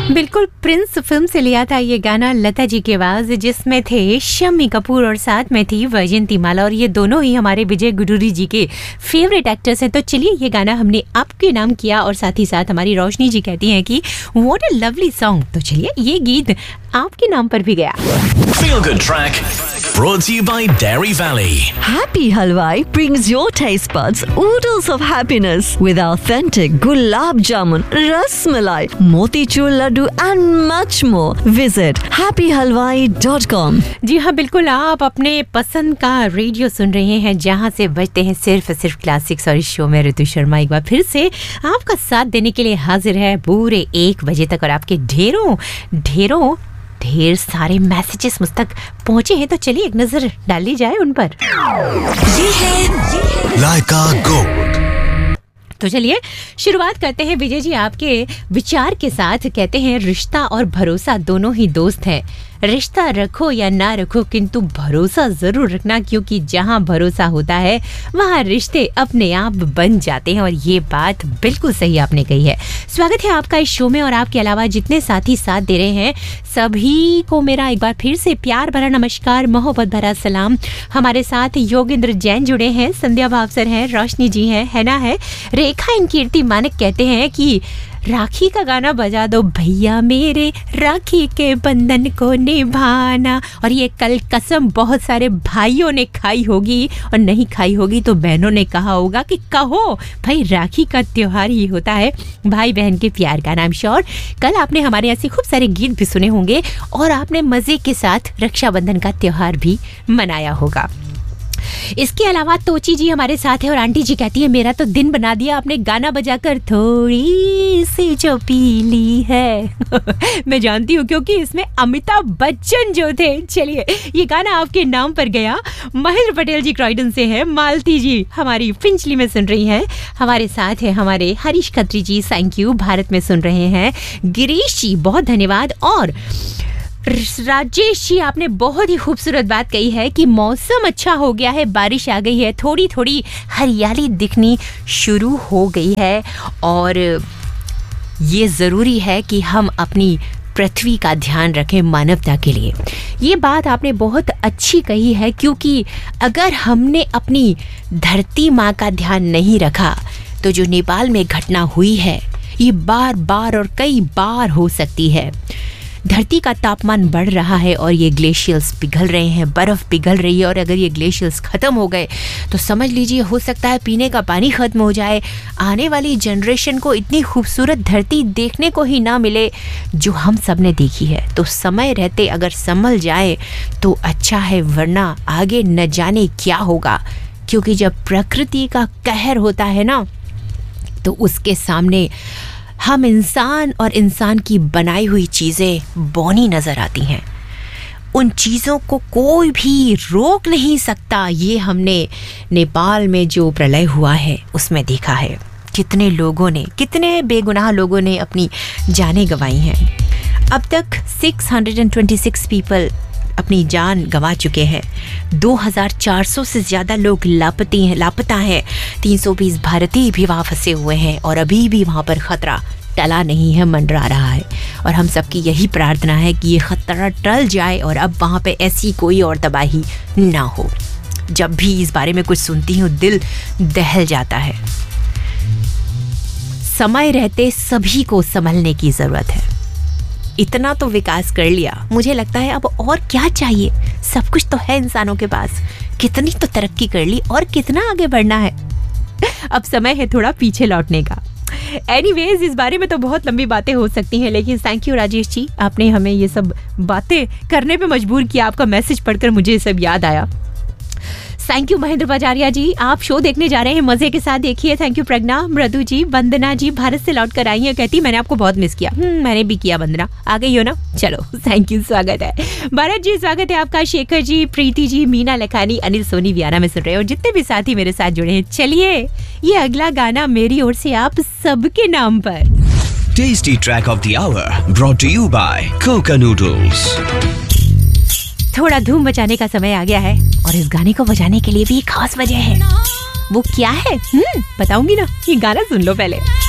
बिल्कुल Prince film से लिया था ये गाना लता जी की आवाज, जिसमें थे शम्मी कपूर और साथ में थी वैजयंती माला, और ये दोनों ही हमारे विजय गुडूरी जी के फेवरेट एक्टर्स हैं। तो चलिए ये गाना हमने आपके नाम किया और साथ ही साथ हमारी रोशनी जी कहती हैं कि व्हाट अ लवली सॉन्ग। तो चलिए ये गीत आपके नाम पर भी गया। Feel Good Track brought to you by Dairy Valley. Happy Halwai brings your taste buds oodles of happiness with authentic gulab jamun, ras malai, motichur laddu and much more. Visit happyhalwai.com. जी हाँ बिल्कुल, आप अपने पसंद का radio सुन रहे हैं जहाँ से बजते हैं सिर्फ क्लासिक्स, और इस शो में ऋतु शर्मा एक बार फिर से आपका साथ देने के लिए हाजिर है पूरे 1 बजे तक, और आपके ढेर सारे मैसेजेस मुझ तक पहुंचे हैं। तो चलिए एक नजर डाली जाए उन पर। ये है Laika Gold. तो चलिए शुरुआत करते हैं विजय जी आपके विचार के साथ। कहते हैं रिश्ता और भरोसा दोनों ही दोस्त हैं। रिश्ता रखो या ना रखो, किंतु भरोसा जरूर रखना, क्योंकि जहाँ भरोसा होता है वहाँ रिश्ते अपने आप बन जाते हैं। और ये बात बिल्कुल सही आपने कही है। स्वागत है आपका इस शो में, और आपके अलावा जितने साथी साथ दे रहे हैं सभी को मेरा एक बार फिर से प्यार भरा नमस्कार, मोहब्बत भरा सलाम। हमारे साथ योगेंद्र जैन जुड़े हैं, संध्या भावसर हैं, रोशनी जी हैं, हैना है, रेखा एंड कीर्ति मानक कहते हैं कि राखी का गाना बजा दो भैया मेरे, राखी के बंधन को निभाना। और ये कल कसम बहुत सारे भाइयों ने खाई होगी, और नहीं खाई होगी तो बहनों ने कहा होगा कि कहो भाई, राखी का त्योहार ही होता है भाई बहन के प्यार का। आई एम श्योर कल आपने हमारे ऐसे खूब सारे गीत भी सुने होंगे, और आपने मजे के साथ रक्षाबंधन का त्योहार भी मनाया होगा। इसके अलावा तोची जी हमारे साथ है, और आंटी जी कहती है मेरा तो दिन बना दिया आपने गाना बजाकर, थोड़ी सी जो पीली है। मैं जानती हूँ क्योंकि इसमें अमिताभ बच्चन जो थे। चलिए ये गाना आपके नाम पर गया। महेंद्र पटेल जी क्रॉयडन से हैं, मालती जी हमारी फिंचली में सुन रही हैं, हमारे साथ है हमारे हरीश खत्री जी, थैंक यू, भारत में सुन रहे हैं, गिरीश जी बहुत धन्यवाद, और राजेश जी आपने बहुत ही खूबसूरत बात कही है कि मौसम अच्छा हो गया है, बारिश आ गई है, थोड़ी थोड़ी हरियाली दिखनी शुरू हो गई है, और ये ज़रूरी है कि हम अपनी पृथ्वी का ध्यान रखें मानवता के लिए। ये बात आपने बहुत अच्छी कही है, क्योंकि अगर हमने अपनी धरती माँ का ध्यान नहीं रखा तो जो नेपाल में घटना हुई है ये बार बार और कई बार हो सकती है। धरती का तापमान बढ़ रहा है और ये ग्लेशियर्स पिघल रहे हैं, बर्फ़ पिघल रही है, और अगर ये ग्लेशियर्स ख़त्म हो गए तो समझ लीजिए हो सकता है पीने का पानी ख़त्म हो जाए, आने वाली जनरेशन को इतनी खूबसूरत धरती देखने को ही ना मिले जो हम सब ने देखी है। तो समय रहते अगर संभल जाए तो अच्छा है, वरना आगे न जाने क्या होगा, क्योंकि जब प्रकृति का कहर होता है ना तो उसके सामने हम इंसान और इंसान की बनाई हुई चीज़ें बौनी नज़र आती हैं। उन चीज़ों को कोई भी रोक नहीं सकता। ये हमने नेपाल में जो प्रलय हुआ है उसमें देखा है, कितने लोगों ने, कितने बेगुनाह लोगों ने अपनी जानें गंवाई हैं। अब तक 626 पीपल अपनी जान गंवा चुके हैं, 2400 से ज़्यादा लोग लापता हैं, 320 भारतीय भी वहाँ फंसे हुए हैं, और अभी भी वहाँ पर ख़तरा टला नहीं है, मंडरा रहा है। और हम सबकी यही प्रार्थना है कि ये ख़तरा टल जाए और अब वहाँ पे ऐसी कोई और तबाही ना हो। जब भी इस बारे में कुछ सुनती हूँ दिल दहल जाता है। समय रहते सभी को संभलने की ज़रूरत है। इतना तो विकास कर लिया, मुझे लगता है अब और क्या चाहिए, सब कुछ तो है इंसानों के पास, कितनी तो तरक्की कर ली और कितना आगे बढ़ना है। अब समय है थोड़ा पीछे लौटने का। एनीवेज इस बारे में तो बहुत लंबी बातें हो सकती हैं, लेकिन थैंक यू राजेश जी, आपने हमें ये सब बातें करने पे मजबूर किया। आपका मैसेज पढ़कर मुझे ये सब याद आया। थैंक यू महेंद्र बाजारिया जी, आप शो देखने जा रहे हैं, मजे के साथ देखिए। थैंक यू प्रज्ञा, मृदु जी, वंदना जी भारत से लौट कर आई हैं, कहती मैंने आपको बहुत मिस किया। मैंने भी किया वंदना, आ गई हो ना, चलो थैंक यू, स्वागत है। भरत जी स्वागत है आपका, शेखर जी, प्रीति जी, मीना लखानी, अनिल सोनी वियाना में सुन रहे हो, जितने भी साथी मेरे साथ जुड़े हैं। चलिए ये अगला गाना मेरी ओर से आप सबके नाम पर। Tasty track of the hour brought to you by Coca Noodles. थोड़ा धूम मचाने का समय आ गया है, और इस गाने को बजाने के लिए भी एक खास वजह है। वो क्या है बताऊंगी ना, ये गाना सुन लो पहले।